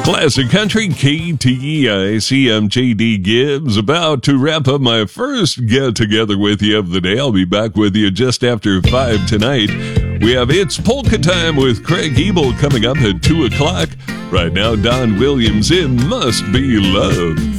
Classic Country, KTICMJD Gibbs, about to wrap up my first get-together with you of the day. I'll be back with you just after 5 tonight. We have It's Polka Time with Craig Ebel coming up at 2 o'clock. Right now, Don Williams in Must Be Love.